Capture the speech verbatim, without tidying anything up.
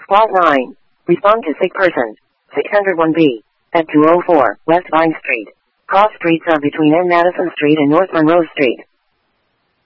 Plot nine. Respond to sick person. six oh one B. At two oh four West Vine Street. Cross streets are between N. Madison Street and North Monroe Street.